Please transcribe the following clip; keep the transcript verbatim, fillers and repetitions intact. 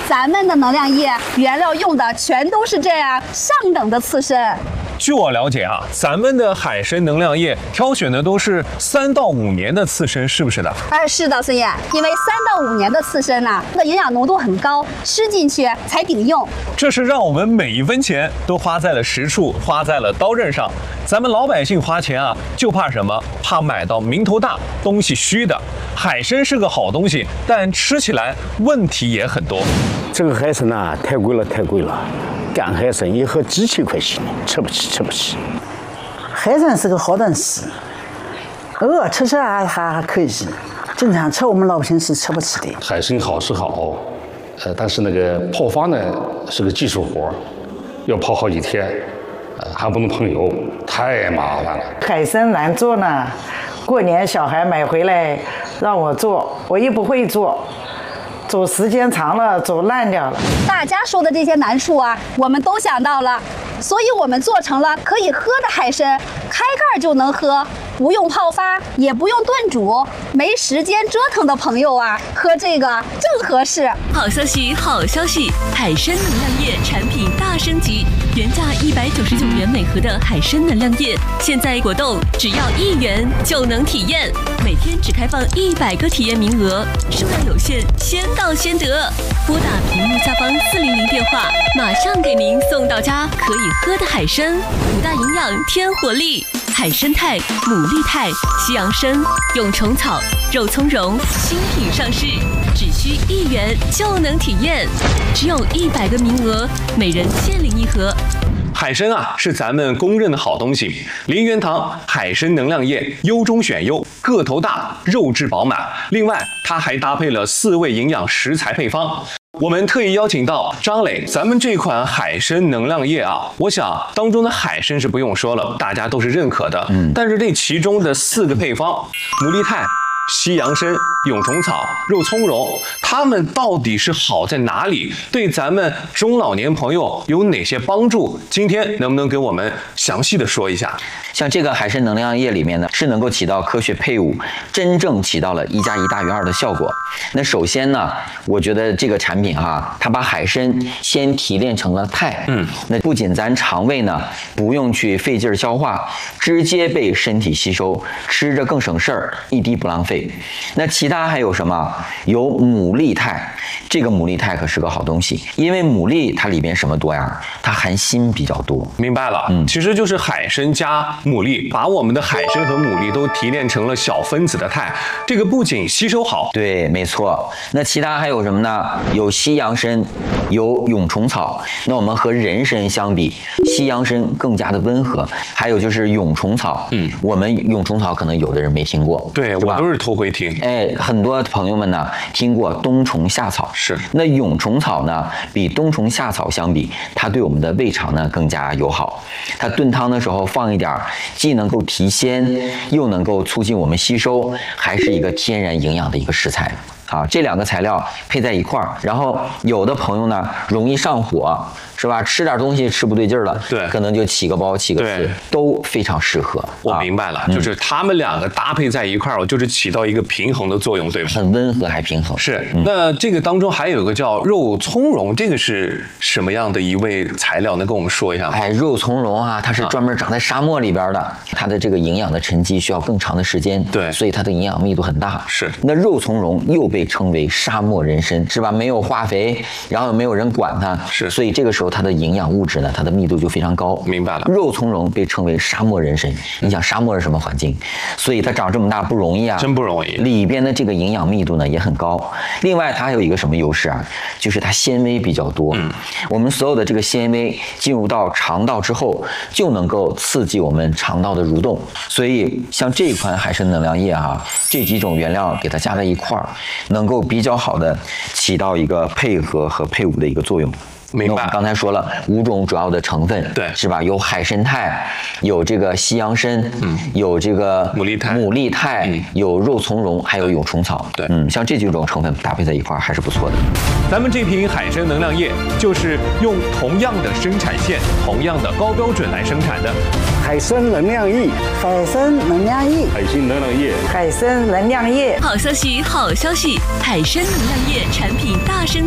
咱们的能量液原料用的全都是这样上等的刺参。 据我了解啊，咱们的海参能量液挑选的都是三到五年的刺参，是不是的？ 哎，是的，孙燕，因为三到五年的刺参呢，它的营养浓度很高，吃进去才顶用。 这是让我们每一分钱都花在了实处，花在了刀刃上。咱们老百姓花钱啊，就怕什么？怕买到名头大、东西虚的。海参是个好东西，但吃起来问题也很多。 这个海参呐，太贵了，太贵了。干海参一盒几千块钱，吃不起，吃不起。 海参是个好东西，偶尔吃吃还还还可以，经常吃我们老百姓是吃不起的。 海参好是好，呃，但是那个泡发呢是个技术活，要泡好几天，呃，还不能碰油，太麻烦了。 海参难做呢，过年小孩买回来让我做，我也不会做。煮时间长了，煮烂掉了。 大家说的这些难处啊，我们都想到了，所以我们做成了可以喝的海参，开盖就能喝，不用泡发，也不用炖煮。没时间折腾的朋友啊，喝这个正合适。 好消息，好消息！海参能量液产品大升级，原价一百九十九元每盒的海参能量液，现在果冻只要一元就能体验，每天只开放一百个体验名额，数量有限，先到先得。拨打屏幕下方四零零电话，马上给您送到家可以喝的海参，五大营养添活力。海参肽、牡蛎肽、西洋参、蛹虫草、肉苁蓉新品上市，只需一元就能体验，只有一百个名额，每人限领一盒。 海参啊，是咱们公认的好东西。林元堂海参能量液优中选优，个头大，肉质饱满。另外，它还搭配了四味营养食材配方。我们特意邀请到张磊，咱们这款海参能量液啊，我想当中的海参是不用说了，大家都是认可的。嗯，但是这其中的四个配方，牡蛎肽、西洋参、蛹虫草、肉苁蓉，它们到底是好在哪里？对咱们中老年朋友有哪些帮助？今天能不能给我们详细的说一下？ 像这个海参能量液里面呢，是能够起到科学配伍，真正起到了一加一大于二的效果。那首先呢，我觉得这个产品哈，它把海参先提炼成了肽，嗯，那不仅咱肠胃呢不用去费劲消化，直接被身体吸收，吃着更省事儿，一滴不浪费。那其他还有什么？有牡蛎肽，这个牡蛎肽可是个好东西，因为牡蛎它里边什么多呀？它含锌比较多。 明白了，嗯，其实就是海参加牡蛎，把我们的海参和牡蛎都提炼成了小分子的肽，这个不仅吸收好， 对，没错。那其他还有什么呢？有西洋参，有蛹虫草。那我们和人参相比，西洋参更加的温和。还有就是蛹虫草，嗯，我们蛹虫草可能有的人没听过， 对，我都是头回听。 哎，很多朋友们呢听过冬虫夏草， 是。 那蛹虫草呢，比冬虫夏草相比，它对我们的胃肠呢更加友好。它炖汤的时候放一点，既能够提鲜，又能够促进我们吸收，还是一个天然营养的一个食材。啊，这两个材料配在一块儿，然后有的朋友呢容易上火，是吧？吃点东西吃不对劲儿了， 对， 可能就起个包、起个刺，都非常适合。 我明白了，啊、就是他们两个搭配在一块儿，就是起到一个平衡的作用，对吧？ 很温和还平衡。 是。嗯、那这个当中还有一个叫肉苁蓉，这个是什么样的一味材料？能跟我们说一下吗？ 哎，肉苁蓉啊，它是专门长在沙漠里边的，啊、它的这个营养的沉积需要更长的时间， 对， 所以它的营养密度很大。 是。 那肉苁蓉又被称为沙漠人参，是吧？没有化肥，然后又没有人管它， 是， 所以这个时候它的营养物质呢，它的密度就非常高。 明白了。 肉苁蓉被称为沙漠人参，你想沙漠是什么环境？所以它长这么大不容易啊， 真不容易。 里边的这个营养密度呢也很高。另外它还有一个什么优势啊？就是它纤维比较多。嗯，我们所有的这个纤维进入到肠道之后，就能够刺激我们肠道的蠕动。所以像这款海参能量液啊，这几种原料给它加在一块儿，能够比较好的起到一个配合和配伍的一个作用。 明白。 刚才说了五种主要的成分， 对， 是吧？有海参肽，有这个西洋参，嗯，有这个牡蛎肽， 牡蛎肽，嗯、有肉苁蓉，还有蛹虫草。 对， 嗯，像这几种成分搭配在一块儿还是不错的。 咱们这瓶海参能量液就是用同样的生产线、同样的高标准来生产的。 海参能量液， 海参能量液， 海参能量液， 海参能量液。 好消息，好消息！海参能量液产品大升